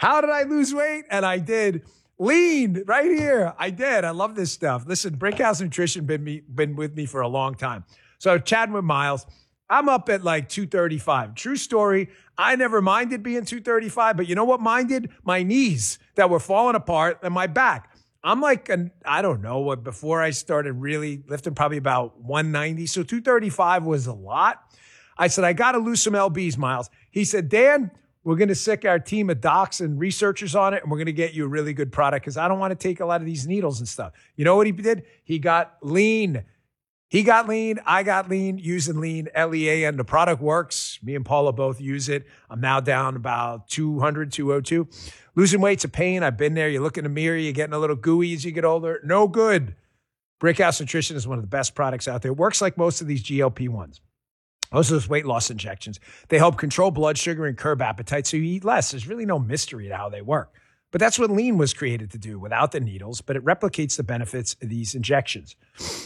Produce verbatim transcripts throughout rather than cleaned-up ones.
How did I lose weight? And I did. Lean right here. I did. I love this stuff. Listen, Brickhouse Nutrition been me been with me for a long time. So chatting with Miles, I'm up at like two thirty-five. True story. I never minded being two thirty-five, but you know what minded? My knees that were falling apart and my back. I'm like, an, I don't know what, before I started really lifting, probably about one ninety. So two thirty-five was a lot. I said, I got to lose some L Bs, Miles. He said, Dan, we're going to sick our team of docs and researchers on it, and we're going to get you a really good product because I don't want to take a lot of these needles and stuff. You know what he did? He got lean. He got lean. I got lean using lean, L E A, and the product works. Me and Paula both use it. I'm now down about two hundred, two oh two. Losing weight's a pain. I've been there. You look in the mirror, you're getting a little gooey as you get older. No good. Brickhouse Nutrition is one of the best products out there. It works like most of these G L P ones. Most of those weight loss injections. They help control blood sugar and curb appetite so you eat less. There's really no mystery to how they work. But that's what lean was created to do without the needles, but it replicates the benefits of these injections.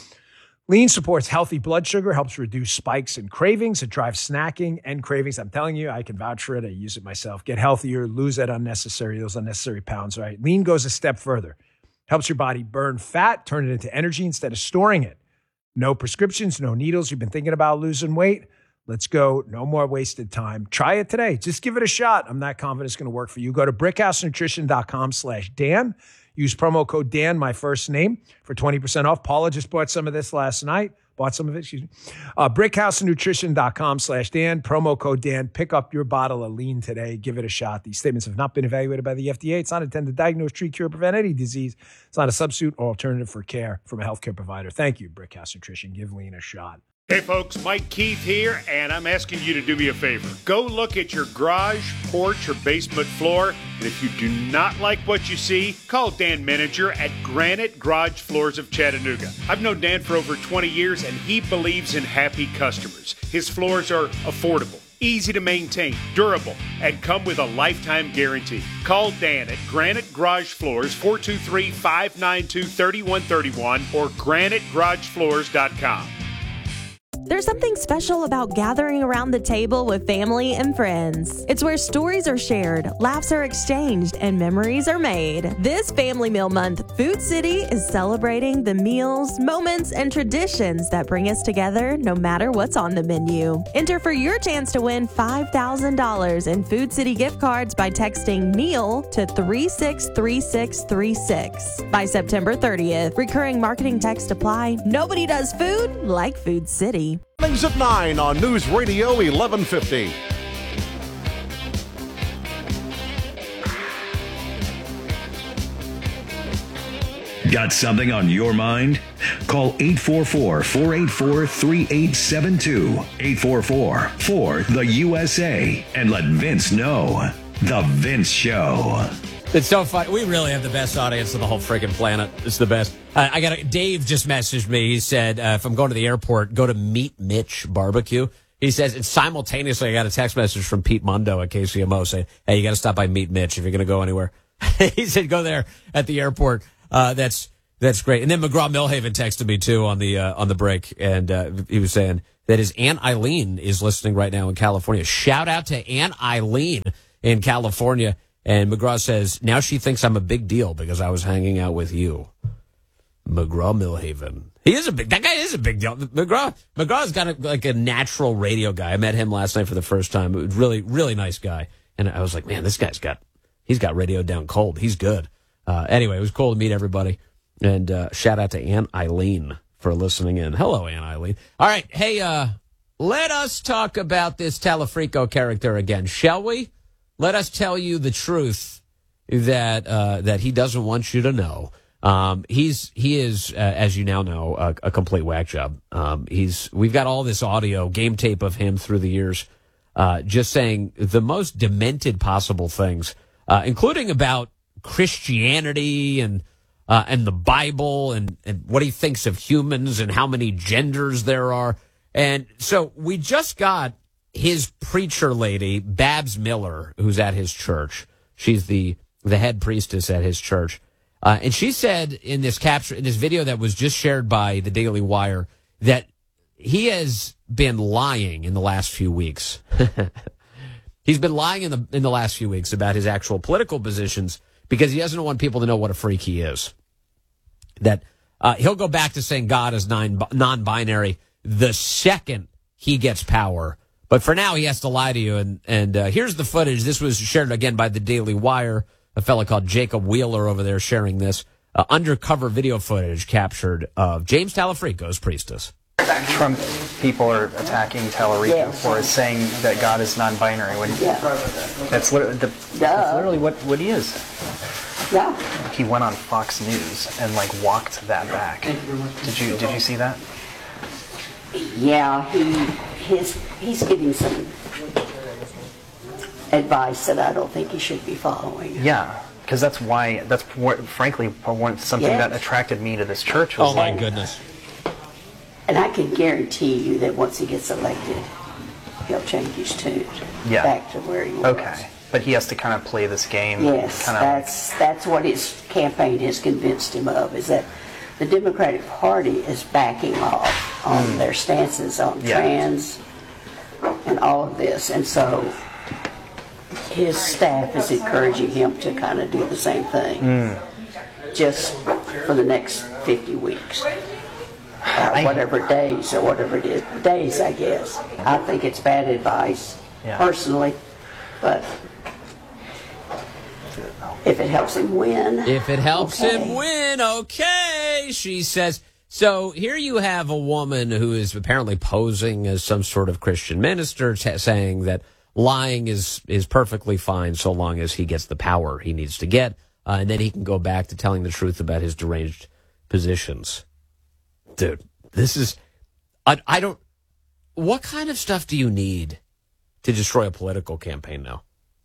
Lean supports healthy blood sugar, helps reduce spikes and cravings. It drives snacking and cravings. I'm telling you, I can vouch for it. I use it myself. Get healthier, lose that unnecessary, those unnecessary pounds, right? Lean goes a step further. Helps your body burn fat, turn it into energy instead of storing it. No prescriptions, no needles. You've been thinking about losing weight? Let's go. No more wasted time. Try it today. Just give it a shot. I'm not confident it's going to work for you. Go to brickhousenutrition.com slash Dan. Use promo code Dan, my first name, for twenty percent off. Paula just bought some of this last night. Bought some of it, excuse me. Uh, brickhousenutrition.com slash Dan. Promo code Dan. Pick up your bottle of lean today. Give it a shot. These statements have not been evaluated by the F D A. It's not intended to diagnose, treat, cure, prevent any disease. It's not a substitute or alternative for care from a healthcare provider. Thank you, Brickhouse Nutrition. Give lean a shot. Hey folks, Mike Keith here, and I'm asking you to do me a favor. Go look at your garage, porch, or basement floor, and if you do not like what you see, call Dan Manager at Granite Garage Floors of Chattanooga. I've known Dan for over twenty years, and he believes in happy customers. His floors are affordable, easy to maintain, durable, and come with a lifetime guarantee. Call Dan at Granite Garage Floors, four two three, five nine two, three one three one or granite garage floors dot com. There's something special about gathering around the table with family and friends. It's where stories are shared, laughs are exchanged, and memories are made. This Family Meal Month, Food City is celebrating the meals, moments, and traditions that bring us together no matter what's on the menu. Enter for your chance to win five thousand dollars in Food City gift cards by texting MEAL to three six three six three six by September thirtieth. Recurring marketing text apply. Nobody does food like Food City. Mornings at nine on News Radio eleven fifty. Got something on your mind? Call eight four four, four eight four, three eight seven two, eight four four, four, the U S A, and let Vince know. The Vince Show. It's so fun. We really have the best audience on the whole freaking planet. It's the best. Uh, I got a, Dave just messaged me. He said, uh, if I'm going to the airport, go to Meet Mitch Barbecue. He says, and simultaneously, I got a text message from Pete Mundo at K C M O saying, hey, you got to stop by Meet Mitch if you're going to go anywhere. He said, go there at the airport. Uh, that's, that's great. And then McGraw-Millhaven texted me too on the, uh, on the break. And, uh, he was saying that his Aunt Eileen is listening right now in California. Shout out to Aunt Eileen in California. And McGraw says, now she thinks I'm a big deal because I was hanging out with you. McGraw-Millhaven. He is a big, that guy is a big deal. McGraw, McGraw's got a, like a natural radio guy. I met him last night for the first time. It was really, really nice guy. And I was like, man, this guy's got, he's got radio down cold. He's good. Uh, anyway, it was cool to meet everybody. And, uh, shout out to Aunt Eileen for listening in. Hello, Aunt Eileen. All right. Hey, uh, let us talk about this Talafrico character again, shall we? Let us tell you the truth that uh, that he doesn't want you to know. Um, he's he is, uh, as you now know, a, a complete whack job. Um, he's we've got all this audio game tape of him through the years, uh, just saying the most demented possible things, uh, including about Christianity and uh, and the Bible and, and what he thinks of humans and how many genders there are. And so we just got his preacher lady, Babs Miller, who's at his church. She's the, the head priestess at his church. Uh, and she said in this capture, in this video that was just shared by the Daily Wire, that he has been lying in the last few weeks. He's been lying in the in the last few weeks about his actual political positions because he doesn't want people to know what a freak he is. That uh, he'll go back to saying God is non, non-binary the second he gets power. But for now, he has to lie to you. And, and uh, here's the footage. This was shared again by the Daily Wire. A fellow called Jacob Wheeler over there sharing this. Uh, undercover video footage captured of James Talafrico's priestess. Trump people are attacking Talarico Yes. for saying that God is non-binary. When Yeah. that's, literally, the, that's literally what, what he is. Yeah. He went on Fox News and like walked that back. Did you did you see that? Yeah, he his he's giving some advice that I don't think he should be following. Yeah, because that's why that's what, frankly one, something Yes. that attracted me to this church. Was Oh, my like, goodness. And I can guarantee you that once he gets elected, he'll change his tune Yeah. back to where he was. Okay, but he has to kind of play this game. Yes, kind of that's that's what his campaign has convinced him of, is that the Democratic Party is backing off on Mm. their stances on Yeah. trans and all of this. And so his staff is encouraging him to kind of do the same thing, Mm. just for the next fifty weeks. Uh, whatever days or whatever it is. Days, I guess. I think it's bad advice, Yeah. personally, but if it helps him win. If it helps okay. him win, okay, she says. So here you have a woman who is apparently posing as some sort of Christian minister, t- saying that lying is, is perfectly fine so long as he gets the power he needs to get, uh, and then he can go back to telling the truth about his deranged positions. Dude, this is... I, I don't... What kind of stuff do you need to destroy a political campaign now?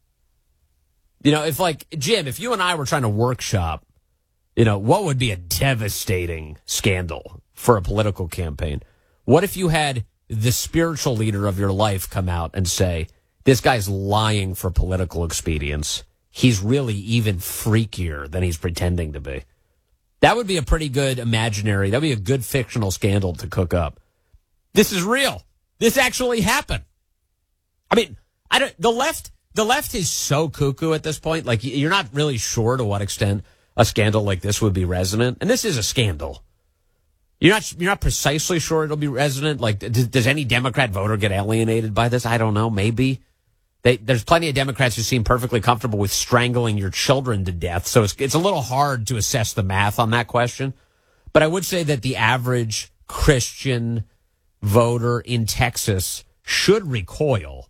You know, if like, Jim, if you and I were trying to workshop, you know, what would be a devastating scandal for a political campaign? What if you had the spiritual leader of your life come out and say, this guy's lying for political expedience. He's really even freakier than he's pretending to be. That would be a pretty good imaginary, that would be a good fictional scandal to cook up. This is real. This actually happened. I mean, I don't, the left, the left is so cuckoo at this point. Like, you're not really sure to what extent a scandal like this would be resonant. And this is a scandal. You're not, you're not precisely sure it'll be resonant. Like, does, does any Democrat voter get alienated by this? I don't know. Maybe. They, there's plenty of Democrats who seem perfectly comfortable with strangling your children to death. So it's, it's a little hard to assess the math on that question. But I would say that the average Christian voter in Texas should recoil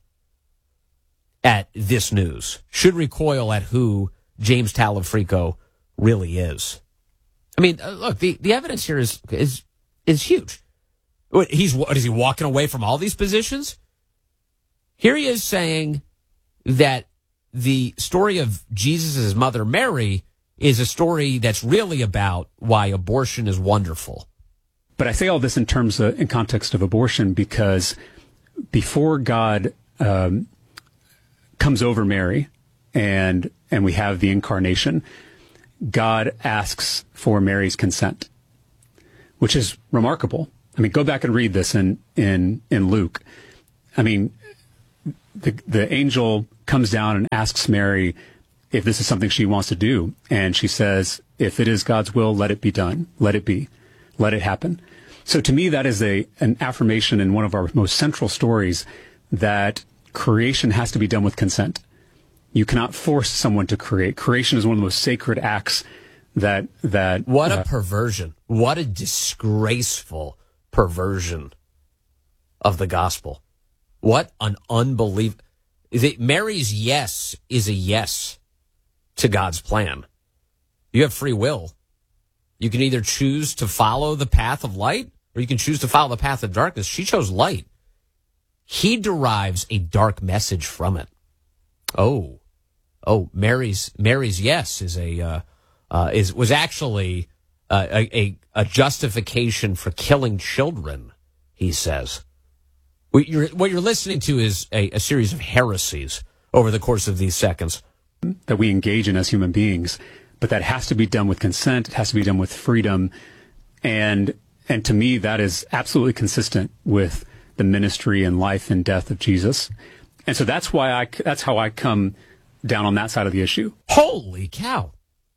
at this news, should recoil at who James Talafrico really is. I mean, uh, look, the, the evidence here is, is, is huge. What, he's, what, is he walking away from all these positions? Here he is saying that the story of Jesus' mother Mary is a story that's really about why abortion is wonderful. But I say all this in terms of, in context of abortion, because before God um, comes over Mary and and we have the incarnation, God asks for Mary's consent, which is remarkable. I mean, go back and read this in in in Luke. I mean, the the angel comes down and asks Mary if this is something she wants to do, and she says, "If it is God's will, let it be done. Let it be. Let it happen." So to me, that is a an affirmation in one of our most central stories that creation has to be done with consent. You cannot force someone to create. Creation is one of the most sacred acts that that. What a uh, perversion! What a disgraceful perversion of the gospel. What an unbelievable. Is it Mary's yes is a yes to God's plan. You have free will. You can either choose to follow the path of light or you can choose to follow the path of darkness. She chose light. He derives a dark message from it. Oh, oh, Mary's Mary's yes is a uh, uh, is was actually uh, a, a a justification for killing children. He says. What you're, what you're listening to is a, a series of heresies over the course of these seconds that we engage in as human beings, but that has to be done with consent. It has to be done with freedom, and and to me, that is absolutely consistent with the ministry and life and death of Jesus. and so that's why I, that's how I come down on that side of the issue. Holy cow.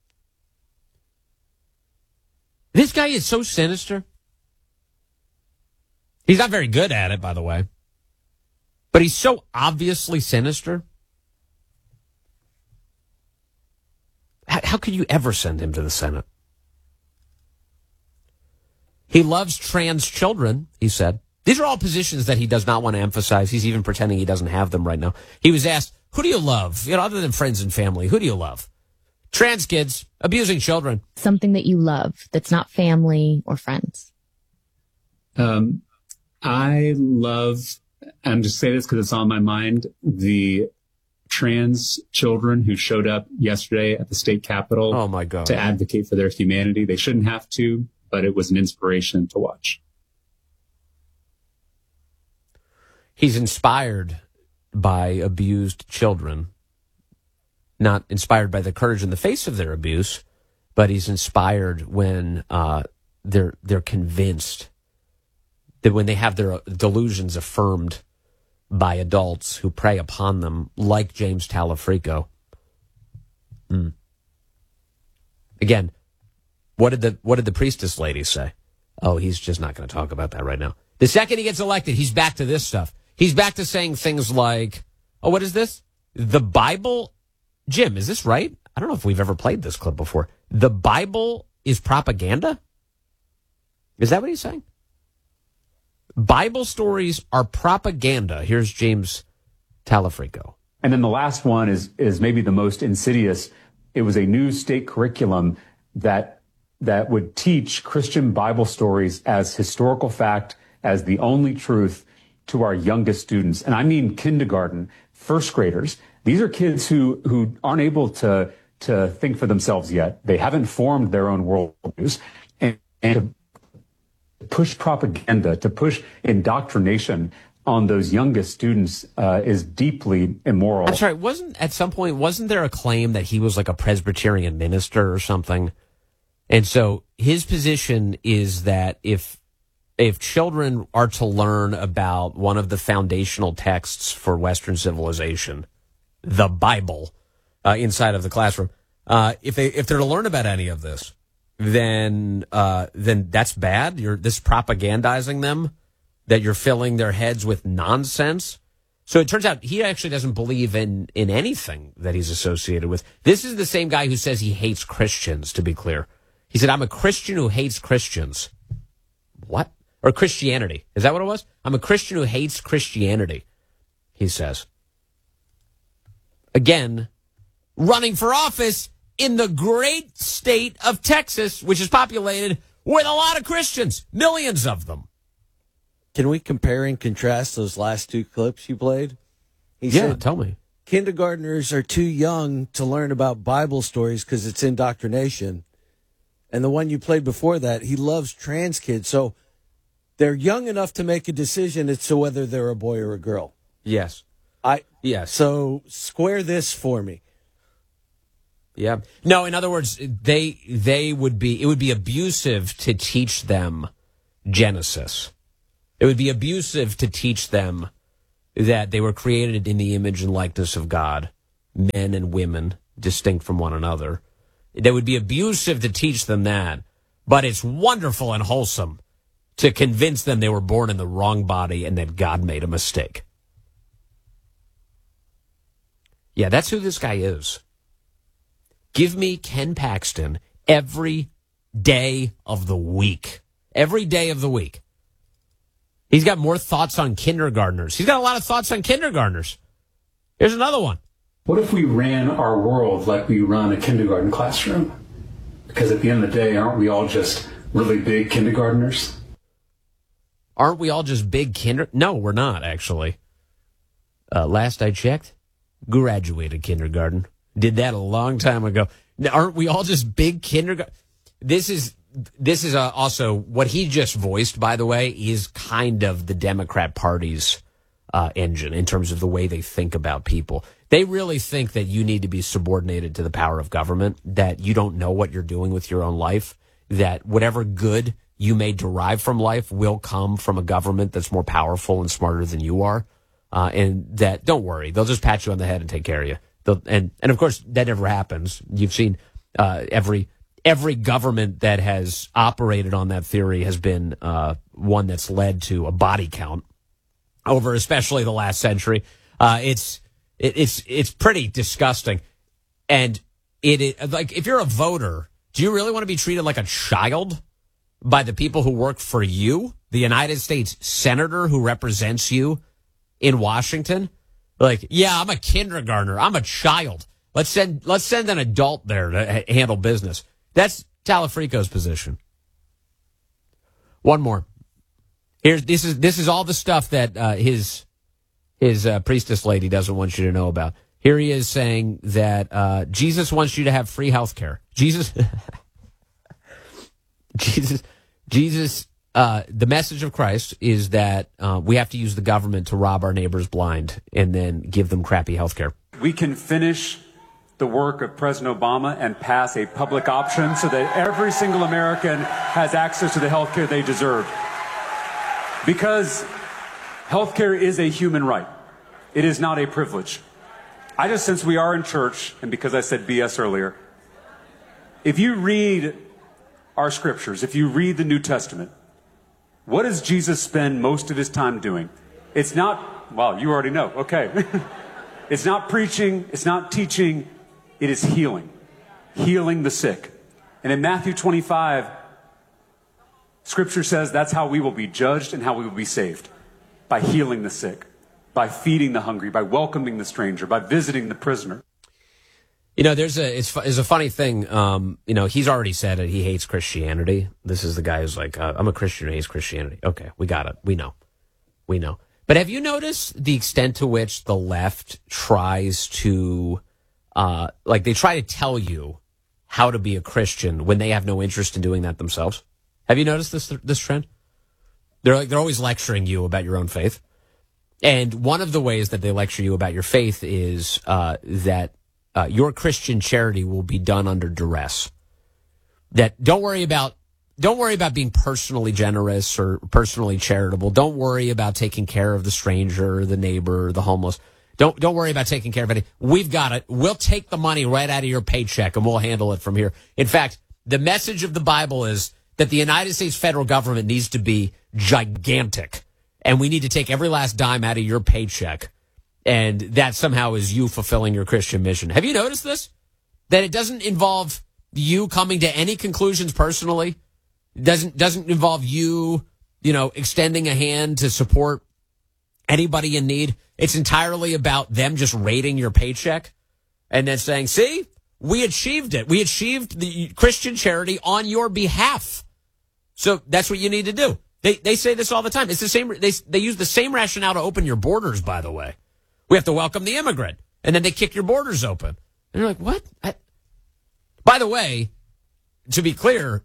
This guy is so sinister. He's not very good at it, by the way. But he's so obviously sinister. How, how could you ever send him to the Senate? He loves trans children, he said. These are all positions that he does not want to emphasize. He's even pretending he doesn't have them right now. He was asked, who do you love? You know, other than friends and family, who do you love? Trans kids, abusing children. Something that you love that's not family or friends. Um, I love, I'm just saying this because it's on my mind, the trans children who showed up yesterday at the state capitol. Oh my God. To advocate for their humanity. They shouldn't have to, but it was an inspiration to watch. He's inspired by abused children, not inspired by the courage in the face of their abuse, but he's inspired when uh, they're they're convinced that when they have their delusions affirmed by adults who prey upon them, like James Talafrico. Mm. Again, what did the what did the priestess lady say? Oh, he's just not going to talk about that right now. The second he gets elected, he's back to this stuff. He's back to saying things like, oh, what is this? The Bible, Jim, is this right? I don't know if we've ever played this clip before. The Bible is propaganda? Is that what he's saying? Bible stories are propaganda. Here's James Talafrico. And then the last one is is maybe the most insidious. It was a new state curriculum that that would teach Christian Bible stories as historical fact, as the only truth to our youngest students. And I mean kindergarten, first graders. These are kids who who aren't able to to think for themselves yet. They haven't formed their own worldviews. And, and to push propaganda, to push indoctrination on those youngest students uh, is deeply immoral. I'm sorry, wasn't at some point, wasn't there a claim that he was like a Presbyterian minister or something? And so his position is that if if children are to learn about one of the foundational texts for Western civilization, the Bible, uh, inside of the classroom, uh, if they if they're to learn about any of this, then uh, then that's bad. You're this propagandizing them, that you're filling their heads with nonsense. So it turns out he actually doesn't believe in in anything that he's associated with. This is the same guy who says he hates Christians, to be clear. He said, I'm a Christian who hates Christians. What? Or Christianity. Is that what it was? I'm a Christian who hates Christianity, he says. Again, running for office in the great state of Texas, which is populated with a lot of Christians, millions of them. Can we compare and contrast those last two clips you played? He yeah, said, tell me. Kindergartners are too young to learn about Bible stories because it's indoctrination. And the one you played before that, he loves trans kids. So they're young enough to make a decision as to whether they're a boy or a girl. Yes. I Yes. So square this for me. Yeah. No, in other words, they they would be it would be abusive to teach them Genesis. It would be abusive to teach them that they were created in the image and likeness of God, men and women, distinct from one another. It would be abusive to teach them that, but it's wonderful and wholesome to convince them they were born in the wrong body and that God made a mistake. Yeah, that's who this guy is. Give me Ken Paxton every day of the week. Every day of the week. He's got more thoughts on kindergartners. He's got a lot of thoughts on kindergartners. Here's another one. What if we ran our world like we run a kindergarten classroom? Because at the end of the day, aren't we all just really big kindergartners? Aren't we all just big kinder? No, we're not, actually. Uh, last I checked, graduated kindergarten. Did that a long time ago. Now, aren't we all just big kindergarten? This is this is uh, also what he just voiced, by the way, is kind of the Democrat Party's uh, engine in terms of the way they think about people. They really think that you need to be subordinated to the power of government, that you don't know what you're doing with your own life, that whatever good you may derive from life will come from a government that's more powerful and smarter than you are. uh, and that don't worry, they'll just pat you on the head and take care of you. They'll, and and of course that never happens. You've seen uh, every every government that has operated on that theory has been uh, one that's led to a body count over, especially the last century. Uh, it's it, it's it's pretty disgusting, and it, it like if you're a voter, do you really want to be treated like a child by the people who work for you, the United States senator who represents you in Washington? Like, yeah, I'm a kindergartner. I'm a child. Let's send let's send an adult there to ha- handle business. That's Talafrico's position. One more. Here's this is this is all the stuff that uh, his his uh, priestess lady doesn't want you to know about. Here he is saying that uh, Jesus wants you to have free health care. Jesus. Jesus, Jesus, uh, the message of Christ is that uh, we have to use the government to rob our neighbors blind and then give them crappy health care. We can finish the work of President Obama and pass a public option so that every single American has access to the health care they deserve. Because health care is a human right. It is not a privilege. I just, since we are in church, and because I said B S earlier, if you read our scriptures, if you read the New Testament, what does Jesus spend most of his time doing? It's not, well, you already know, okay. It's not preaching, it's not teaching, it is healing. Healing the sick. And in Matthew twenty-five, scripture says that's how we will be judged and how we will be saved. By healing the sick, by feeding the hungry, by welcoming the stranger, by visiting the prisoner. You know, there's a it's, it's a funny thing. Um, you know, he's already said it. He hates Christianity. This is the guy who's like, uh, I'm a Christian who hates Christianity. Okay, we got it. We know. We know. But have you noticed the extent to which the left tries to, uh, like, they try to tell you how to be a Christian when they have no interest in doing that themselves? Have you noticed this this trend? They're like they're always lecturing you about your own faith, and one of the ways that they lecture you about your faith is uh, that. Uh, your Christian charity will be done under duress. That don't worry about don't worry about being personally generous or personally charitable. Don't worry about taking care of the stranger, the neighbor, the homeless. Don't don't worry about taking care of any. We've got it. We'll take the money right out of your paycheck and we'll handle it from here. In fact, the message of the Bible is that the United States federal government needs to be gigantic, and we need to take every last dime out of your paycheck. And that somehow is you fulfilling your Christian mission. Have you noticed this? That it doesn't involve you coming to any conclusions personally. It doesn't doesn't involve you, you know, extending a hand to support anybody in need. It's entirely about them just raiding your paycheck and then saying, "See, we achieved it. We achieved the Christian charity on your behalf." So that's what you need to do. They they say this all the time. It's the same. They they use the same rationale to open your borders. By the way. We have to welcome the immigrant, and then they kick your borders open. And you're like, what? I... By the way, to be clear,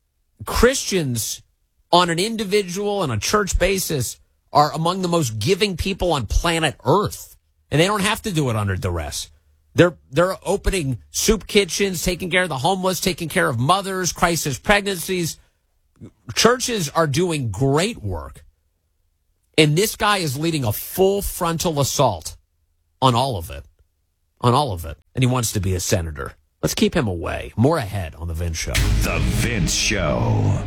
Christians on an individual and a church basis are among the most giving people on planet Earth, and they don't have to do it under duress. They're they're opening soup kitchens, taking care of the homeless, taking care of mothers, crisis pregnancies. Churches are doing great work. And this guy is leading a full frontal assault on all of it. On all of it. And he wants to be a senator. Let's keep him away. More ahead on The Vince Show. The Vince Show.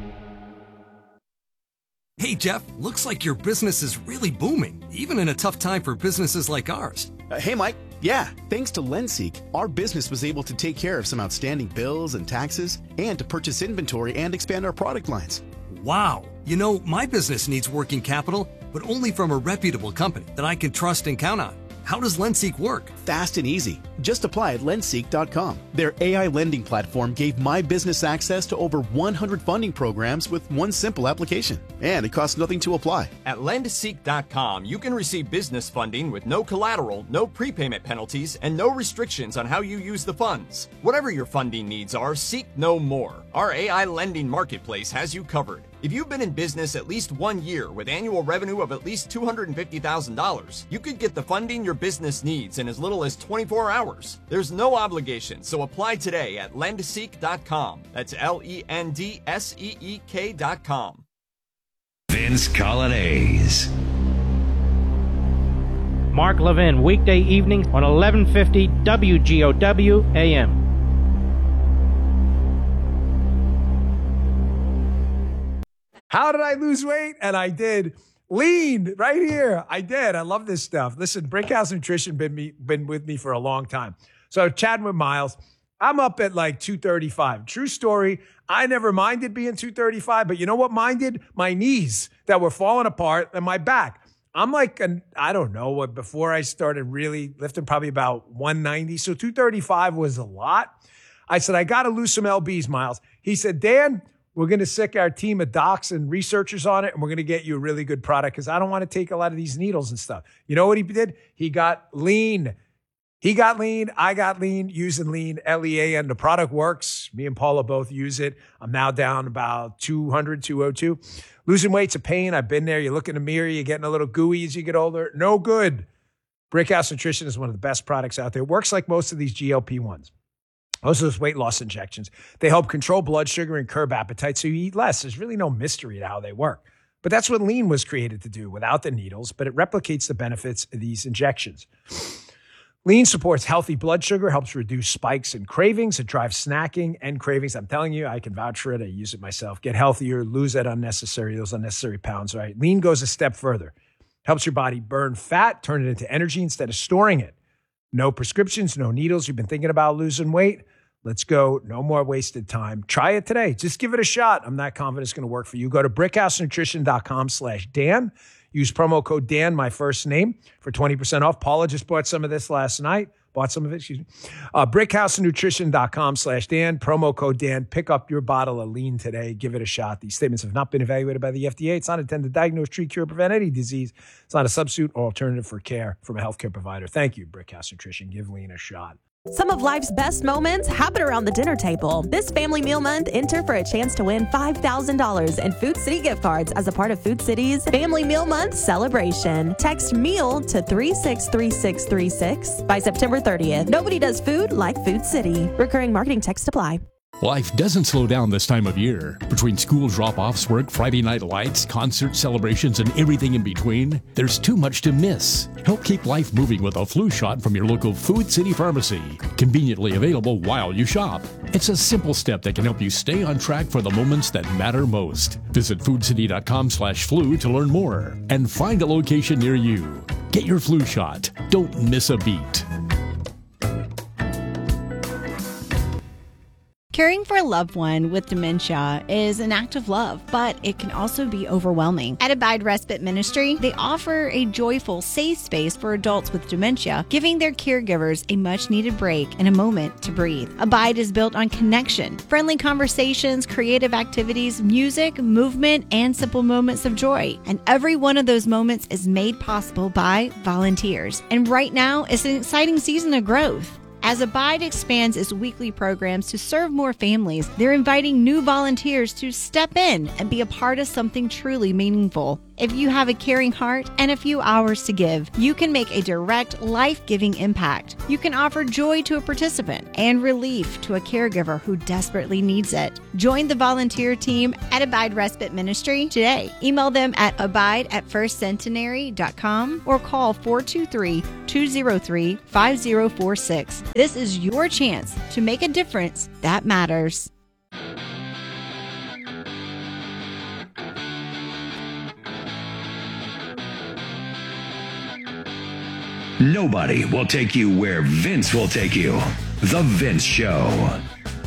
Hey, Jeff, looks like your business is really booming, even in a tough time for businesses like ours. Uh, hey, Mike. Yeah, thanks to Lenseek, our business was able to take care of some outstanding bills and taxes and to purchase inventory and expand our product lines. Wow. You know, my business needs working capital, but only from a reputable company that I can trust and count on. How does Lenseek work? Fast and easy. Just apply at lenseek dot com. Their A I lending platform gave my business access to over one hundred funding programs with one simple application. And it costs nothing to apply. At lenseek dot com, you can receive business funding with no collateral, no prepayment penalties, and no restrictions on how you use the funds. Whatever your funding needs are, seek no more. Our A I lending marketplace has you covered. If you've been in business at least one year with annual revenue of at least two hundred fifty thousand dollars, you could get the funding your business needs in as little as twenty-four hours. There's no obligation, so apply today at lenseek dot com. That's L E N D S E E K dot com. Vince Colonnese. Mark Levin, weekday evening on eleven fifty W G O W A M. How did I lose weight? And I did. Lean right here. I did. I love this stuff. Listen, Brickhouse Nutrition been me been with me for a long time. So chatting with Miles, I'm up at like two thirty-five. True story. I never minded being two thirty-five, but you know what minded? My knees that were falling apart and my back. I'm like, an, I don't know, what before I started really lifting, probably about one ninety. So two thirty-five was a lot. I said, I got to lose some L Bs, Miles. He said, Dan, we're going to sick our team of docs and researchers on it, and we're going to get you a really good product because I don't want to take a lot of these needles and stuff. You know what he did? He got lean. He got lean. I got lean using lean, L E A N. The product works. Me and Paula both use it. I'm now down about two hundred, two oh two. Losing weight's a pain. I've been there. You look in the mirror, you're getting a little gooey as you get older. No good. Brickhouse Nutrition is one of the best products out there. It works like most of these G L P ones. Most of those weight loss injections. They help control blood sugar and curb appetite so you eat less. There's really no mystery to how they work. But that's what lean was created to do without the needles, but it replicates the benefits of these injections. Lean supports healthy blood sugar, helps reduce spikes and cravings. It drives snacking and cravings. I'm telling you, I can vouch for it. I use it myself. Get healthier, lose that unnecessary, those unnecessary pounds, right? Lean goes a step further. Helps your body burn fat, turn it into energy instead of storing it. No prescriptions, no needles. You've been thinking about losing weight? Let's go. No more wasted time. Try it today. Just give it a shot. I'm not confident it's going to work for you. Go to brickhousenutrition.com slash Dan. Use promo code Dan, my first name, for twenty percent off. Paula just bought some of this last night. Bought some of it, excuse me. Uh, brickhousenutrition.com slash Dan. Promo code Dan. Pick up your bottle of lean today. Give it a shot. These statements have not been evaluated by the F D A. It's not intended to diagnose, treat, cure, prevent any disease. It's not a substitute or alternative for care from a healthcare provider. Thank you, Brickhouse Nutrition. Give lean a shot. Some of life's best moments happen around the dinner table. This Family Meal Month, enter for a chance to win five thousand dollars in Food City gift cards as a part of Food City's Family Meal Month celebration. Text MEAL to three six three six three six by September thirtieth. Nobody does food like Food City. Recurring marketing text apply. Life doesn't slow down this time of year. Between school drop-offs, work, Friday night lights, concert celebrations, and everything in between, there's too much to miss. Help keep life moving with a flu shot from your local Food City pharmacy. Conveniently available while you shop. It's a simple step that can help you stay on track for the moments that matter most. Visit foodcity.com slash flu to learn more and find a location near you. Get your flu shot. Don't miss a beat. Caring for a loved one with dementia is an act of love, but it can also be overwhelming. At Abide Respite Ministry, they offer a joyful, safe space for adults with dementia, giving their caregivers a much-needed break and a moment to breathe. Abide is built on connection, friendly conversations, creative activities, music, movement, and simple moments of joy. And every one of those moments is made possible by volunteers. And right now, it's an exciting season of growth. As Abide expands its weekly programs to serve more families, they're inviting new volunteers to step in and be a part of something truly meaningful. If you have a caring heart and a few hours to give, you can make a direct, life-giving impact. You can offer joy to a participant and relief to a caregiver who desperately needs it. Join the volunteer team at Abide Respite Ministry today. Email them at abide at first centenary dot com or call four two three, two oh three, five oh four six. This is your chance to make a difference that matters. Nobody will take you where Vince will take you. The Vince Show. All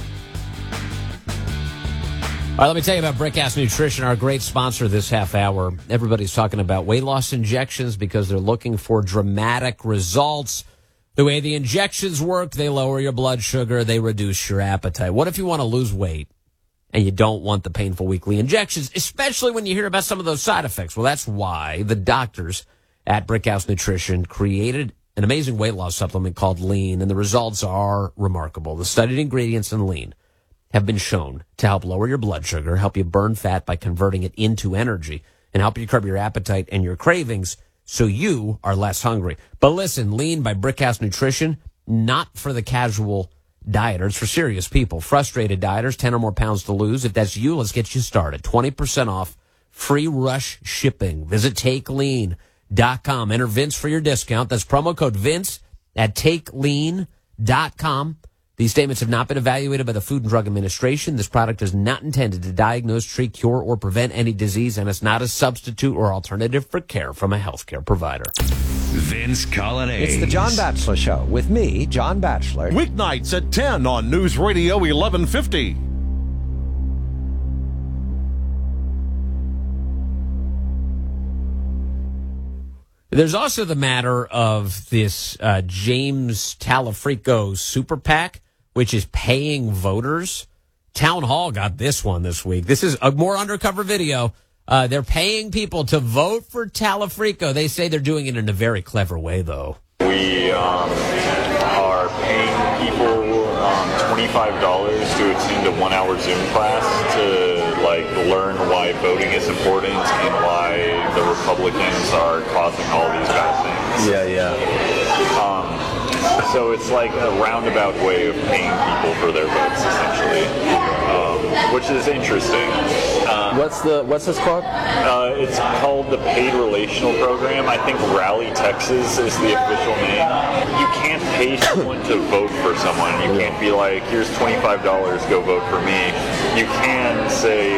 right, let me tell you about Brickhouse Nutrition, our great sponsor this half hour. Everybody's talking about weight loss injections because they're looking for dramatic results. The way the injections work, they lower your blood sugar, they reduce your appetite. What if you want to lose weight and you don't want the painful weekly injections, especially when you hear about some of those side effects? Well, that's why the doctors at Brickhouse Nutrition created an amazing weight loss supplement called Lean, and the results are remarkable. The studied ingredients in Lean have been shown to help lower your blood sugar, help you burn fat by converting it into energy, and help you curb your appetite and your cravings so you are less hungry. But listen, Lean by Brickhouse Nutrition, not for the casual dieter. It's for serious people, frustrated dieters, ten or more pounds to lose. If that's you, let's get you started. twenty percent off, free rush shipping. Visit take lean dot com. Enter Vince for your discount. That's promo code Vince at take lean dot com. These statements have not been evaluated by the Food and Drug Administration. This product is not intended to diagnose, treat, cure, or prevent any disease, and it's not a substitute or alternative for care from a healthcare provider. Vince Colonnade. It's the John Batchelor Show with me, John Batchelor. Weeknights at ten on News Radio eleven fifty. There's also the matter of this uh, James Talafrico super PAC, which is paying voters. Town Hall got this one this week. This is a more undercover video. Uh, they're paying people to vote for Talafrico. They say they're doing it in a very clever way, though. We um, are paying people um, twenty-five dollars to attend a one-hour Zoom class to like learn why voting is important and why the Republicans are causing all these bad things. Yeah, yeah. Um, so it's like a roundabout way of paying people for their votes, essentially, um, which is interesting. Uh, what's the what's this called? Uh, it's called the Paid Relational Program. I think Rally Texas is the official name. You can't pay someone to vote for someone. You can't be like, here's twenty-five dollars, go vote for me. You can say,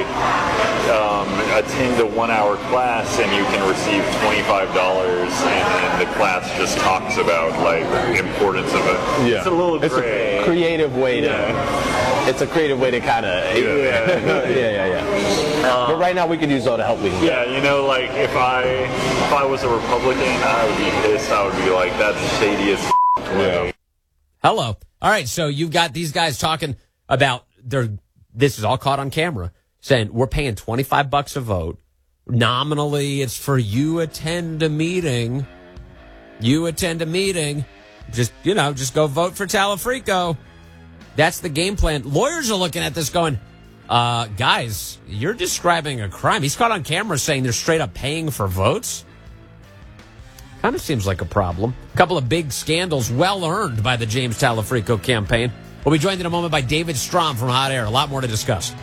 um, attend a one-hour class and you can receive twenty-five dollars, and then the class just talks about like the importance of it. Yeah. It's a little gray. It's a creative way to. Yeah. It's a creative way to kind of. Yeah. yeah, yeah, yeah. Um, but right now we could use all the help we can yeah, get. Yeah, you know, like if I if I was a Republican, I would be pissed. I would be like, that's shady as f- way. Yeah. Hello. All right, so you've got these guys talking about their. This is all caught on camera, saying we're paying twenty-five bucks a vote. Nominally, it's for you attend a meeting. You attend a meeting. Just, you know, just go vote for Talafrico. That's the game plan. Lawyers are looking at this going, uh, guys, you're describing a crime. He's caught on camera saying they're straight up paying for votes. Kind of seems like a problem. A couple of big scandals well earned by the James Talafrico campaign. We'll be joined in a moment by David Strom from Hot Air. A lot more to discuss.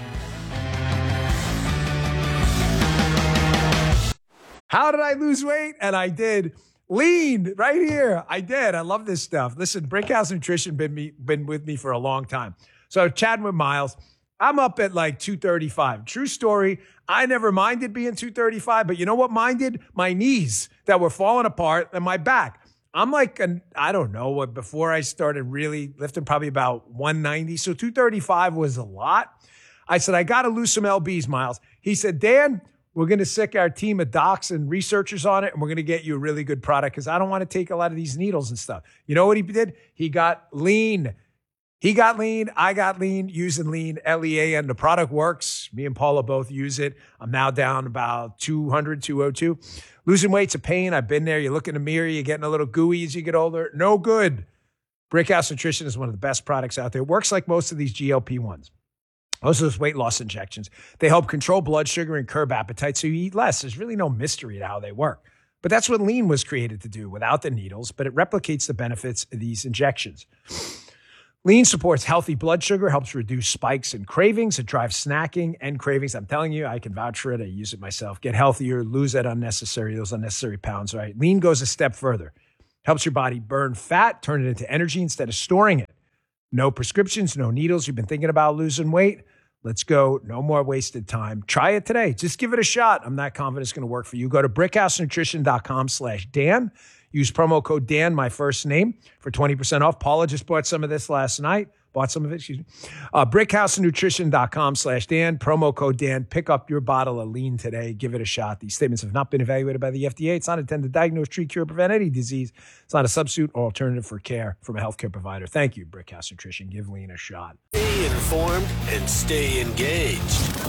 How did I lose weight? And I did. Lean right here. I did. I love this stuff. Listen, Brickhouse Nutrition been me been with me for a long time. So chatting with Miles, I'm up at like two thirty-five. True story. I never minded being two thirty-five, but you know what minded? My knees that were falling apart and my back. I'm like, an, I don't know what, before I started really lifting, probably about one ninety. So two thirty-five was a lot. I said, I got to lose some L Bs, Miles. He said, Dan, we're going to sick our team of docs and researchers on it, and we're going to get you a really good product because I don't want to take a lot of these needles and stuff. You know what he did? He got lean. He got lean. I got lean using lean, L E A, and the product works. Me and Paula both use it. I'm now down about two hundred, two oh two. Losing weight's a pain. I've been there. You look in the mirror, you're getting a little gooey as you get older. No good. Brickhouse Nutrition is one of the best products out there. It works like most of these G L P ones. Most of those weight loss injections. They help control blood sugar and curb appetite so you eat less. There's really no mystery to how they work. But that's what lean was created to do without the needles, but it replicates the benefits of these injections. Lean supports healthy blood sugar, helps reduce spikes and cravings. It drives snacking and cravings. I'm telling you, I can vouch for it. I use it myself. Get healthier, lose that unnecessary, those unnecessary pounds, right? Lean goes a step further. Helps your body burn fat, turn it into energy instead of storing it. No prescriptions, no needles. You've been thinking about losing weight? Let's go. No more wasted time. Try it today. Just give it a shot. I'm not confident it's going to work for you. Go to brickhousenutrition.com slash Dan. Use promo code Dan, my first name, for twenty percent off. Paula just bought some of this last night. Bought some of it, excuse me. Uh, brickhousenutrition.com slash Dan. Promo code Dan. Pick up your bottle of lean today. Give it a shot. These statements have not been evaluated by the F D A. It's not intended to diagnose, treat, cure, prevent any disease. It's not a substitute or alternative for care from a healthcare provider. Thank you, Brickhouse Nutrition. Give lean a shot. Stay informed and stay engaged.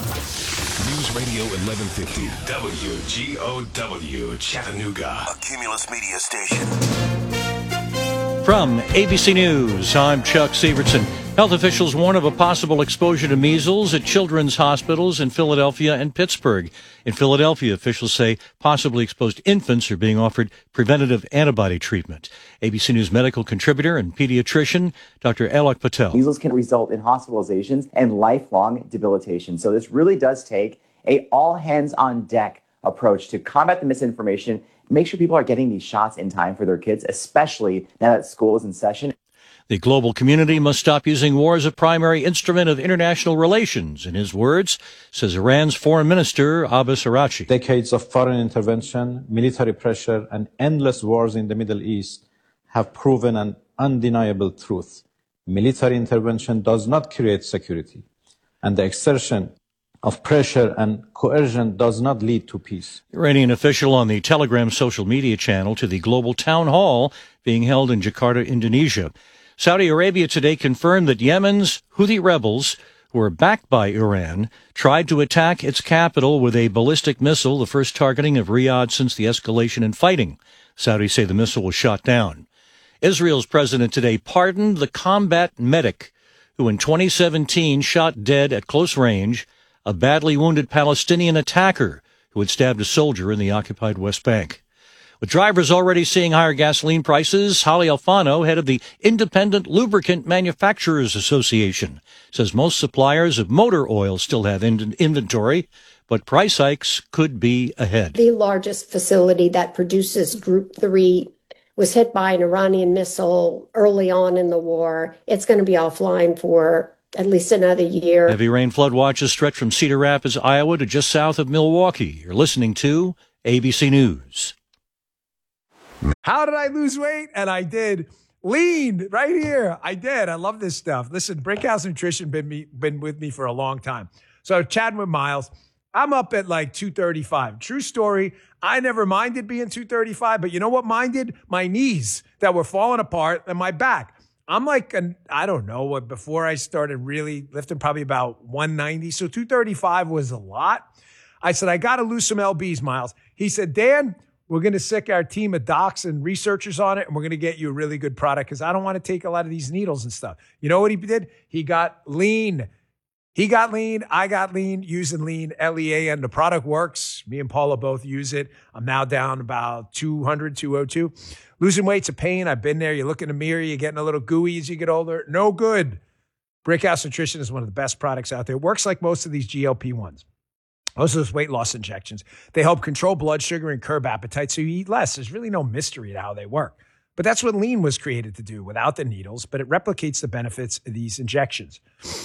News Radio eleven fifty, W G O W, Chattanooga. A Cumulus Media station. From A B C News, I'm Chuck Severson. Health officials warn of a possible exposure to measles at children's hospitals in Philadelphia and Pittsburgh. In Philadelphia, officials say possibly exposed infants are being offered preventative antibody treatment. A B C News medical contributor and pediatrician, Doctor Alok Patel. Measles can result in hospitalizations and lifelong debilitation. So this really does take a all-hands-on-deck approach to combat the misinformation make sure people are getting these shots in time for their kids, especially now that school is in session. The global community must stop using war as a primary instrument of international relations, in his words, says Iran's Foreign Minister Abbas Araghchi. Decades of foreign intervention, military pressure, and endless wars in the Middle East have proven an undeniable truth. Military intervention does not create security, and the exertion of pressure and coercion does not lead to peace. Iranian official on the Telegram social media channel to the global town hall being held in Jakarta, Indonesia. Saudi Arabia today confirmed that Yemen's Houthi rebels, who are backed by Iran, tried to attack its capital with a ballistic missile, the first targeting of Riyadh since the escalation in fighting. Saudis say the missile was shot down. Israel's president today pardoned the combat medic who in twenty seventeen shot dead at close range a badly wounded Palestinian attacker who had stabbed a soldier in the occupied West Bank. With drivers already seeing higher gasoline prices, Holly Alfano, head of the Independent Lubricant Manufacturers Association, says most suppliers of motor oil still have in- inventory, but price hikes could be ahead. The largest facility that produces Group three was hit by an Iranian missile early on in the war. It's going to be offline for at least another year. Heavy rain flood watches stretch from Cedar Rapids, Iowa to just south of Milwaukee. You're listening to A B C News. How did I lose weight? And I did. Lean right here. I did. I love this stuff. Listen, Brickhouse Nutrition been me been with me for a long time. So chatting with Miles, I'm up at like two thirty-five. True story. I never minded being two thirty-five, but you know what minded? My knees that were falling apart and my back. I'm like, an, I don't know, what before I started really lifting, probably about one ninety. So two thirty-five was a lot. I said, I got to lose some L Bs, Miles. He said, Dan, we're going to sick our team of docs and researchers on it, and we're going to get you a really good product because I don't want to take a lot of these needles and stuff. You know what he did? He got lean. He got lean. I got lean using lean, L E A, and the product works. Me and Paula both use it. I'm now down about two hundred, two oh two. Losing weight's a pain. I've been there. You look in the mirror, you're getting a little gooey as you get older. No good. Brickhouse Nutrition is one of the best products out there. It works like most of these G L P ones. Most of those weight loss injections. They help control blood sugar and curb appetite so you eat less. There's really no mystery to how they work. But that's what lean was created to do without the needles, but it replicates the benefits of these injections.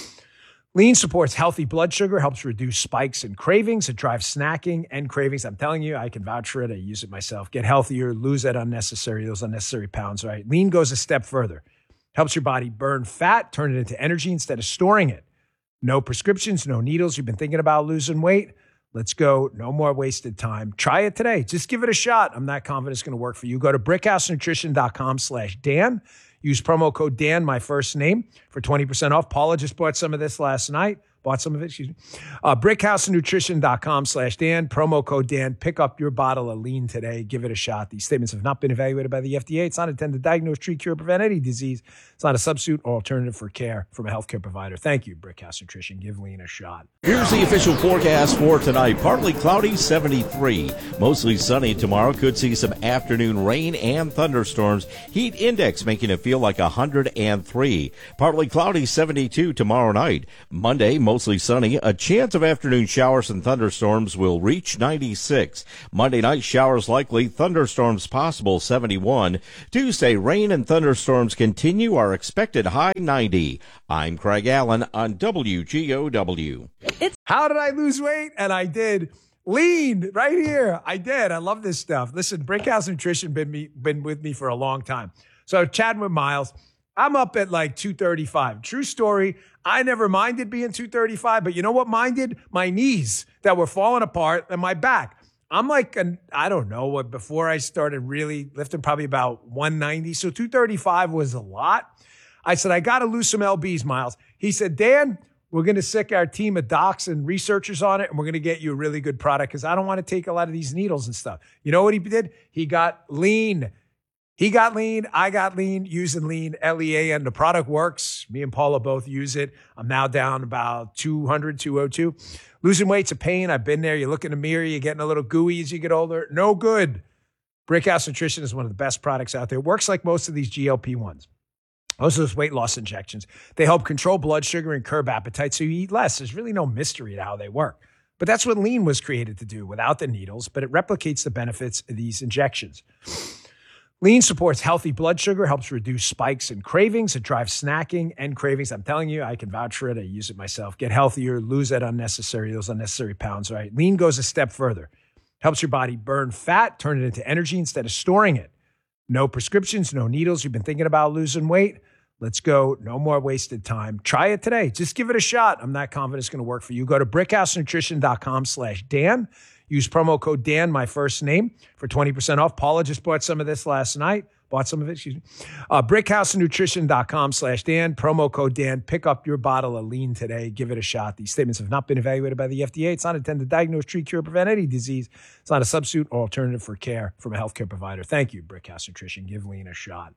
Lean supports healthy blood sugar, helps reduce spikes and cravings. It drives snacking and cravings. I'm telling you, I can vouch for it. I use it myself. Get healthier, lose that unnecessary, those unnecessary pounds, right? Lean goes a step further. Helps your body burn fat, turn it into energy instead of storing it. No prescriptions, no needles. You've been thinking about losing weight? Let's go. No more wasted time. Try it today. Just give it a shot. I'm not confident it's going to work for you. Go to brickhousenutrition.com slash Dan. Use promo code Dan, my first name, for twenty percent off. Paula just bought some of this last night. Bought some of it, excuse me. Uh, brickhousenutrition.com slash Dan. Promo code Dan. Pick up your bottle of lean today. Give it a shot. These statements have not been evaluated by the F D A. It's not intended to diagnose, treat, cure, or prevent any disease. It's not a substitute or alternative for care from a healthcare provider. Thank you, Brickhouse Nutrition. Give lean a shot. Here's the official forecast for tonight. Partly cloudy, seventy-three. Mostly sunny tomorrow. Could see some afternoon rain and thunderstorms. Heat index making it feel like one hundred three. Partly cloudy, seventy-two tomorrow night. Monday, mostly sunny. A chance of afternoon showers and thunderstorms will reach ninety-six. Monday night, showers likely, thunderstorms possible, seventy-one. Tuesday, rain and thunderstorms continue. Our expected high, ninety. I'm Craig Allen on W G O W. It's How did I lose weight? And I did. Lean right here. I did. I love this stuff. Listen, Brickhouse Nutrition been me been with me for a long time. So chatting with Miles, I'm up at like two thirty-five. True story. I never minded being two thirty-five, but you know what minded? My knees that were falling apart and my back. I'm like, an, I don't know, what before I started really lifting, probably about one ninety. So two thirty-five was a lot. I said, I got to lose some L Bs, Miles. He said, Dan, we're going to sick our team of docs and researchers on it, and we're going to get you a really good product because I don't want to take a lot of these needles and stuff. You know what he did? He got lean. He got lean. I got lean using lean, L E A, and the product works. Me and Paula both use it. I'm now down about two hundred, two oh two. Losing weight's a pain. I've been there. You look in the mirror, you're getting a little gooey as you get older. No good. Brickhouse Nutrition is one of the best products out there. It works like most of these G L P ones. Most of those weight loss injections. They help control blood sugar and curb appetite so you eat less. There's really no mystery to how they work. But that's what lean was created to do without the needles, but it replicates the benefits of these injections. Lean supports healthy blood sugar, helps reduce spikes and cravings. It drives snacking and cravings. I'm telling you, I can vouch for it. I use it myself. Get healthier, lose that unnecessary, those unnecessary pounds, right? Lean goes a step further. Helps your body burn fat, turn it into energy instead of storing it. No prescriptions, no needles. You've been thinking about losing weight? Let's go. No more wasted time. Try it today. Just give it a shot. I'm not confident it's going to work for you. Go to brickhousenutrition.com slash Dan. Use promo code Dan, my first name, for twenty percent off. Paula just bought some of this last night. Bought some of it, excuse me. Uh, brickhousenutrition.com slash Dan. Promo code Dan. Pick up your bottle of lean today. Give it a shot. These statements have not been evaluated by the F D A. It's not intended to diagnose, treat, cure, prevent any disease. It's not a substitute or alternative for care from a healthcare provider. Thank you, Brickhouse Nutrition. Give lean a shot.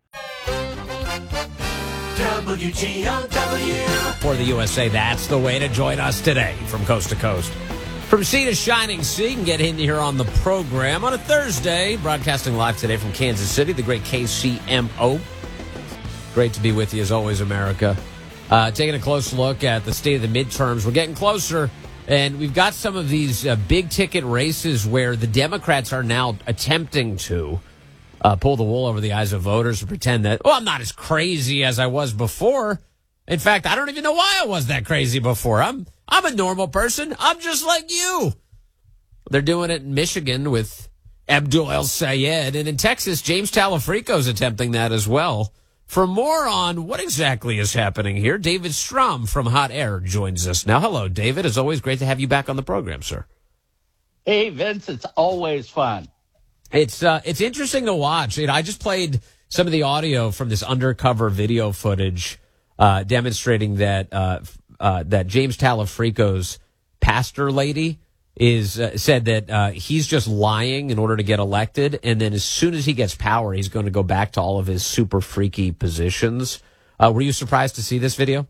W G O W. For the U S A, that's the way to join us today from coast to coast. From sea to shining sea, you can get in here on the program on a Thursday, broadcasting live today from Kansas City, the great K C M O. Great to be with you as always, America. Uh, taking a close look at the state of the midterms. We're getting closer, and we've got some of these uh, big-ticket races where the Democrats are now attempting to uh, pull the wool over the eyes of voters and pretend that, oh, I'm not as crazy as I was before. In fact, I don't even know why I was that crazy before. I'm I'm a normal person. I'm just like you. They're doing it in Michigan with Abdul El-Sayed. And in Texas, James Talafrico's attempting that as well. For more on what exactly is happening here, David Strom from Hot Air joins us now. Hello, David. It's always great to have you back on the program, sir. Hey, Vince. It's always fun. It's uh, it's interesting to watch. You know, I just played some of the audio from this undercover video footage uh, demonstrating that uh, uh, that James Talafrico's pastor lady is uh, said that uh, he's just lying in order to get elected, and then as soon as he gets power, he's going to go back to all of his super freaky positions. Uh, were you surprised to see this video?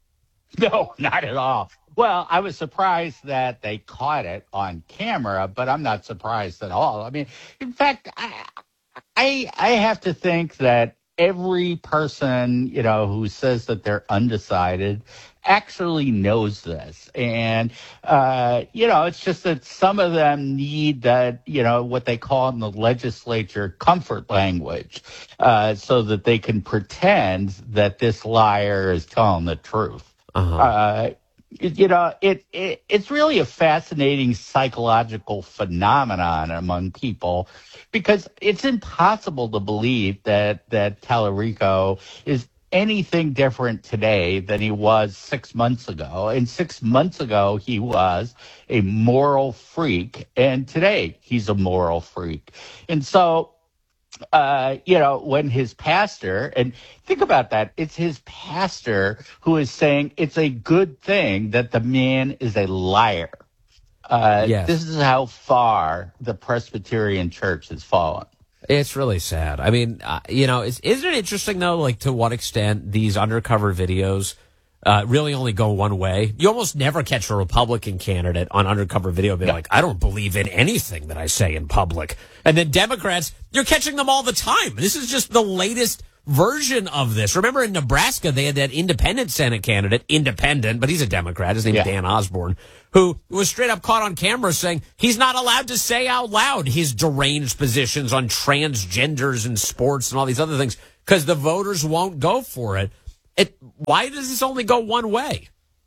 No, not at all. Well, I was surprised that they caught it on camera, but I'm not surprised at all. I mean, in fact, I I, I have to think that every person, you know, who says that they're undecided actually knows this. And, uh, you know, it's just that some of them need that, you know, what they call in the legislature comfort language, uh, so that they can pretend that this liar is telling the truth. Uh-huh. Uh, it, you know, it, it it's really a fascinating psychological phenomenon among people, because it's impossible to believe that that Talarico is anything different today than he was six months ago. And six months ago, he was a moral freak. And today, he's a moral freak. And so, uh, you know, when his pastor, and think about that, it's his pastor who is saying it's a good thing that the man is a liar. Uh, yes. This is how far the Presbyterian Church has fallen. It's really sad. I mean, uh, you know, is, isn't it interesting, though, like to what extent these undercover videos uh, really only go one way? You almost never catch a Republican candidate on undercover video being no. like, I don't believe in anything that I say in public. And then Democrats, you're catching them all the time. This is just the latest version of this. Remember in Nebraska, they had that independent Senate candidate, independent, but he's a Democrat. His name's yeah. Dan Osborne, who was straight up caught on camera saying he's not allowed to say out loud his deranged positions on transgenders and sports and all these other things because the voters won't go for it. It. Why does this only go one way?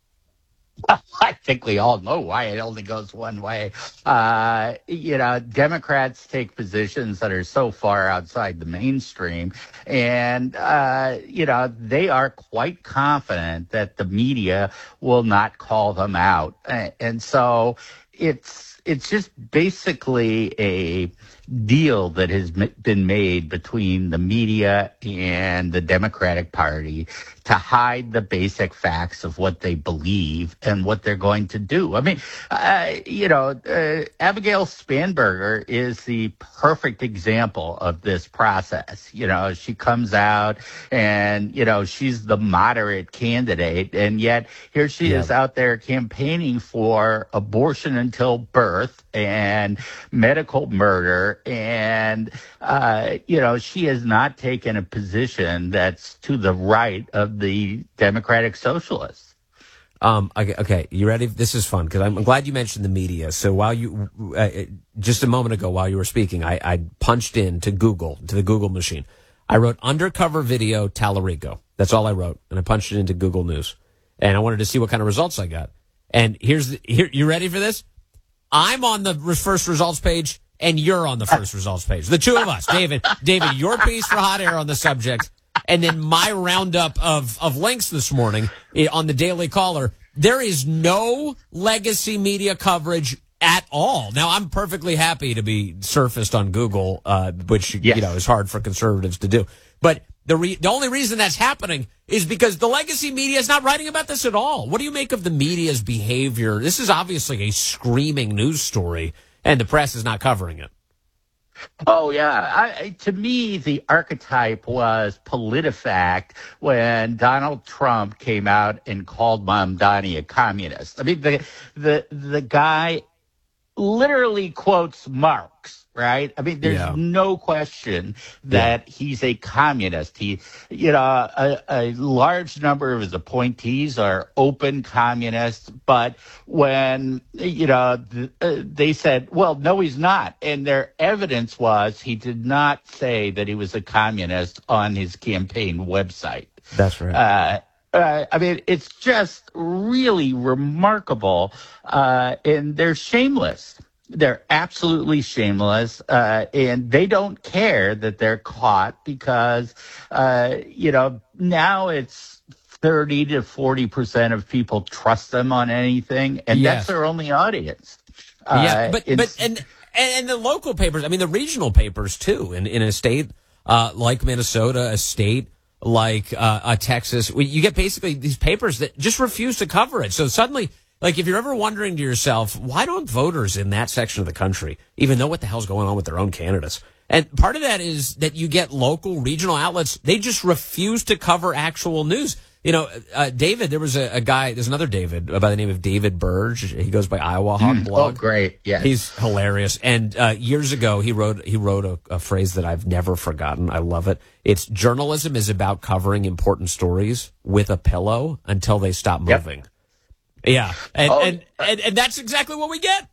I think we all know why it only goes one way. Uh, you know, Democrats take positions that are so far outside the mainstream, and, uh, you know, they are quite confident that the media will not call them out. And so it's it's just basically a deal that has been made between the media and the Democratic Party to hide the basic facts of what they believe and what they're going to do. I mean, uh, you know, uh, Abigail Spanberger is the perfect example of this process. You know, she comes out and, you know, she's the moderate candidate, and yet here she yeah. is out there campaigning for abortion until birth and medical murder. And, uh, you know, she has not taken a position that's to the right of the Democratic Socialists. Um, okay, okay, you ready? This is fun because I'm glad you mentioned the media. So while you, uh, just a moment ago, while you were speaking, I, I punched in to Google, to the Google machine. I wrote undercover video Tallarico. That's all I wrote. And I punched it into Google News. And I wanted to see what kind of results I got. And here's the, here, you ready for this? I'm on the first results page and you're on the first results page. The two of us, David, David, your piece for Hot Air on the subject. And then my roundup of, of links this morning on the Daily Caller. There is no legacy media coverage at all. Now, I'm perfectly happy to be surfaced on Google, uh, which, yes. you know, is hard for conservatives to do. But the re- the only reason that's happening is because the legacy media is not writing about this at all. What do you make of the media's behavior? This is obviously a screaming news story, and the press is not covering it. Oh, yeah. I, to me, the archetype was PolitiFact when Donald Trump came out and called Mamdani a communist. I mean, the the the guy literally quotes Marx, right? I mean, there's yeah. no question that yeah. he's a communist. He, you know, a, a large number of his appointees are open communists, but when, you know, th- uh, they said, well, no, he's not. And their evidence was he did not say that he was a communist on his campaign website. That's right. Uh, Uh, I mean, it's just really remarkable, uh, and they're shameless. They're absolutely shameless, uh, and they don't care that they're caught because, uh, you know, now it's thirty to forty percent of people trust them on anything, and yes. that's their only audience. Yeah, uh, but, but and, and the local papers, I mean, the regional papers, too, in, in a state uh, like Minnesota, a state like uh, uh, Texas, you get basically these papers that just refuse to cover it. So suddenly, like if you're ever wondering to yourself, why don't voters in that section of the country even know what the hell's going on with their own candidates? And part of that is that you get local, regional outlets, they just refuse to cover actual news. You know, uh, David, there was a, a guy, there's another David by the name of David Burge. He goes by Iowa Hawk mm, blog. Oh, great. Yeah. He's hilarious. And uh, years ago, he wrote he wrote a, a phrase that I've never forgotten. I love it. It's journalism is about covering important stories with a pillow until they stop moving. Yep. Yeah. And, oh, and, and, and that's exactly what we get.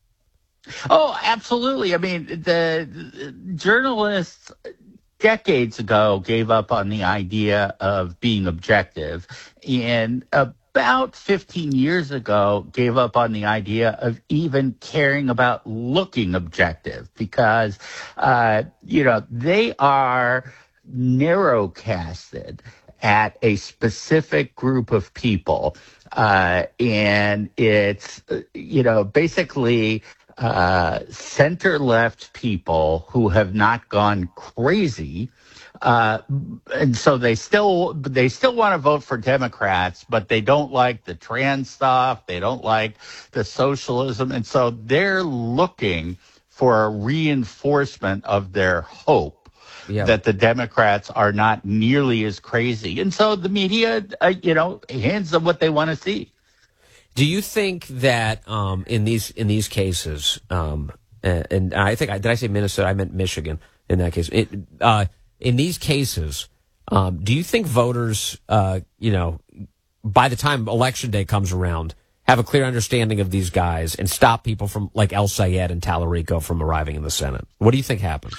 Oh, absolutely. I mean, the, the journalists decades ago gave up on the idea of being objective, and about fifteen years ago gave up on the idea of even caring about looking objective because, uh, you know, they are narrowcasted at a specific group of people. Uh, and it's, you know, basically uh, center-left people who have not gone crazy. Uh, and so they still they still want to vote for Democrats, but they don't like the trans stuff. They don't like the socialism. And so they're looking for a reinforcement of their hope yeah. that the Democrats are not nearly as crazy. And so the media, uh, you know, hands them what they want to see. Do you think that um, in these in these cases, um, and, and I think, did I say Minnesota? I meant Michigan in that case. It, uh, in these cases, um, do you think voters, uh, you know, by the time Election Day comes around, have a clear understanding of these guys and stop people from, like El Sayed and Tallarico, from arriving in the Senate? What do you think happens?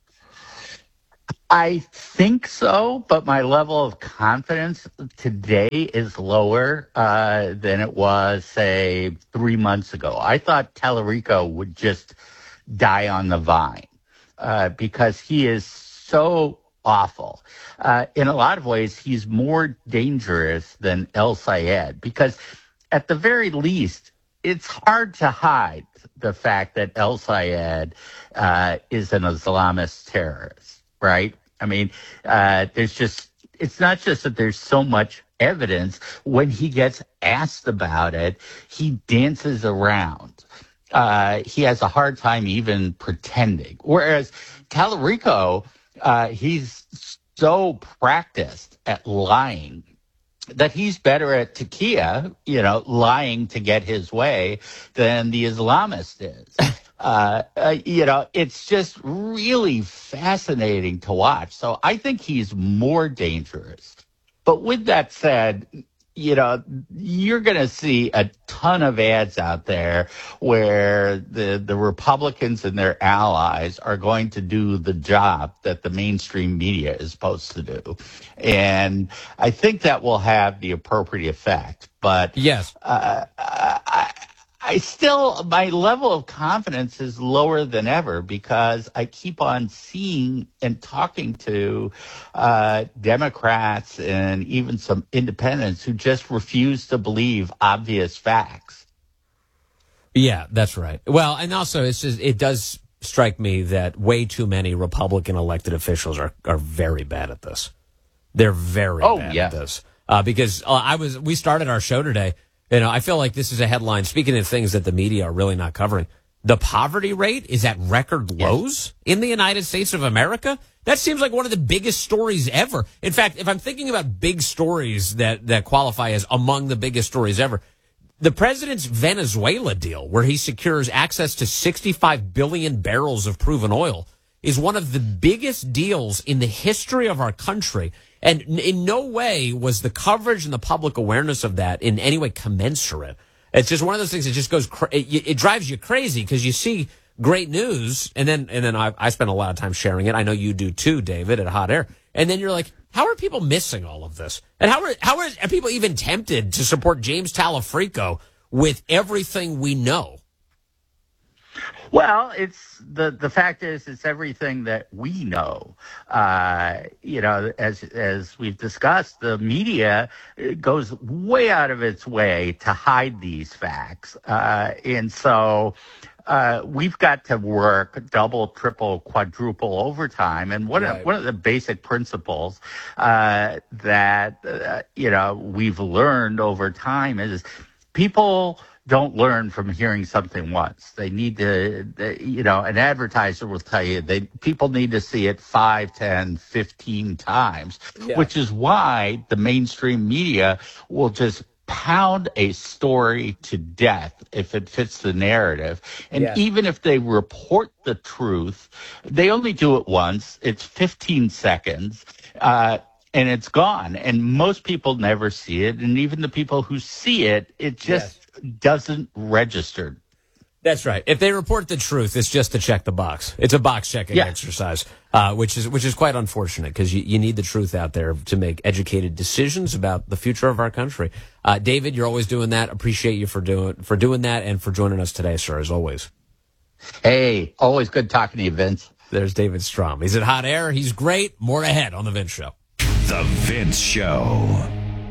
I think so, but my level of confidence today is lower uh, than it was, say, three months ago. I thought Tallarico would just die on the vine uh, because he is so awful. Uh, in a lot of ways, he's more dangerous than El Sayed because, at the very least, it's hard to hide the fact that El Sayed uh, is an Islamist terrorist, right? I mean, uh, there's just, it's not just that there's so much evidence. When he gets asked about it, he dances around. Uh, he has a hard time even pretending. Whereas Tallarico, uh, he's so practiced at lying that he's better at taqiyya, you know, lying to get his way, than the Islamist is. Uh, uh, you know, it's just really fascinating to watch. So I think he's more dangerous. But with that said, you know, you're going to see a ton of ads out there where the, the Republicans and their allies are going to do the job that the mainstream media is supposed to do. And I think that will have the appropriate effect. But yes, uh, I, I still, my level of confidence is lower than ever because I keep on seeing and talking to uh, Democrats and even some independents who just refuse to believe obvious facts. Yeah, that's right. Well, and also it's just, it does strike me that way too many Republican elected officials are, are very bad at this. They're very oh, bad yeah. at this. Uh, because uh, I was, we started our show today. You know, I feel like this is a headline. Speaking of things that the media are really not covering, the poverty rate is at record lows in the United States of America. That seems like one of the biggest stories ever. In fact, if I'm thinking about big stories that, that qualify as among the biggest stories ever, the president's Venezuela deal, where he secures access to sixty-five billion barrels of proven oil, is one of the biggest deals in the history of our country. And in no way was the coverage and the public awareness of that in any way commensurate. It's just one of those things that just goes, cra- it, it drives you crazy because you see great news, and then and then I, I spend a lot of time sharing it. I know you do too, David, at Hot Air. And then you're like, how are people missing all of this? And how are how are, are people even tempted to support James Talafrico with everything we know? Well, it's the the fact is it's everything that we know. Uh, you know, as as we've discussed, the media goes way out of its way to hide these facts, uh, and so uh, we've got to work double, triple, quadruple overtime. And one Right. of one of the basic principles uh, that uh, you know we've learned over time is people don't learn from hearing something once. They need to, they, you know, an advertiser will tell you they people need to see it five, ten, fifteen times, Yeah. which is why the mainstream media will just pound a story to death if it fits the narrative. And Yes. even if they report the truth, they only do it once. It's fifteen seconds. Uh, and it's gone. And most people never see it. And even the people who see it, it just doesn't register. That's right. If they report the truth, it's just to check the box. It's a box checking Yeah. exercise, uh, which is which is quite unfortunate because you, you need the truth out there to make educated decisions about the future of our country. Uh, David, you're always doing that. Appreciate you for doing for doing that and for joining us today, sir, as always. Hey, always good talking to you, Vince. There's David Strom. He's at Hot Air. He's great. More ahead on The Vince Show. The Vince Show.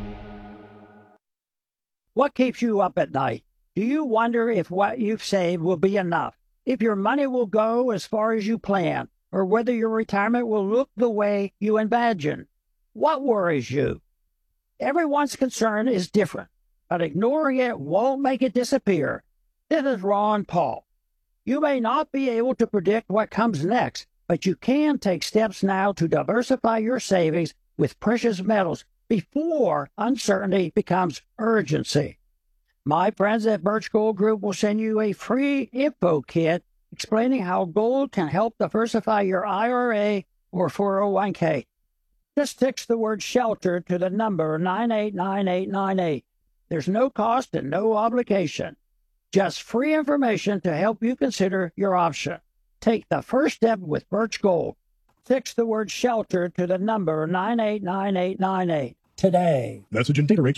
What keeps you up at night? Do you wonder if what you've saved will be enough? If your money will go as far as you plan? Or whether your retirement will look the way you imagine? What worries you? Everyone's concern is different, but ignoring it won't make it disappear. This is Ron Paul. You may not be able to predict what comes next, but you can take steps now to diversify your savings with precious metals before uncertainty becomes urgency. My friends at Birch Gold Group will send you a free info kit explaining how gold can help diversify your I R A or four oh one k. Just text the word SHELTER to the number nine eight nine eight nine eight. There's no cost and no obligation. Just free information to help you consider your option. Take the first step with Birch Gold. Text the word SHELTER to the number nine eight nine eight nine eight today. Message and data rates